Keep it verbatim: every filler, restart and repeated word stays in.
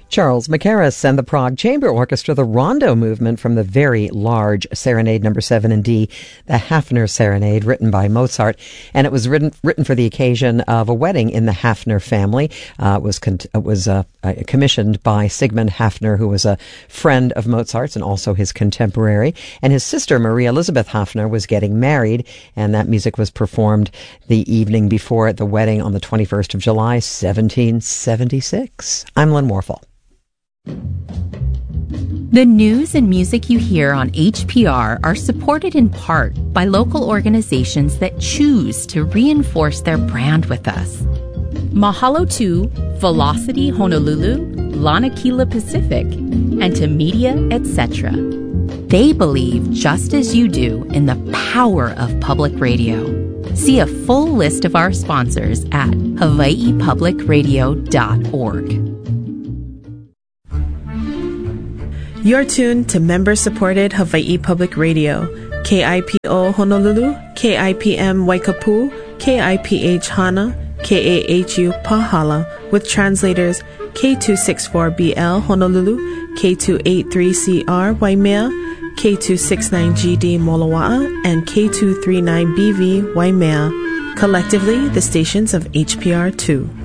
Charles Mackerras and the Prague Chamber Orchestra, the Rondo movement from the very large Serenade number seven in D, the Hafner Serenade, written by Mozart. And it was written written for the occasion of a wedding in the Hafner family. Uh, it was con- it was uh, uh, commissioned by Sigmund Hafner, who was a friend of Mozart's and also his contemporary. And his sister, Maria Elizabeth Hafner, was getting married, and that music was performed the evening before the wedding on the twenty-first of July, seventeen seventy-six. I'm Lynn Warfel. The news and music you hear on H P R are supported in part by local organizations that choose to reinforce their brand with us. Mahalo to Velocity Honolulu, Lanakila Pacific, and to Media, et cetera. They believe just as you do in the power of public radio. See a full list of our sponsors at hawaii public radio dot org. You're tuned to member-supported Hawaii Public Radio, K I P O Honolulu, K I P M Waikapu, K I P H Hana, K A H U Pahala, with translators K two sixty-four B L Honolulu, K two eighty-three C R Waimea, K two sixty-nine G D Moloa'a, and K two thirty-nine B V Waimea, collectively the stations of H P R two.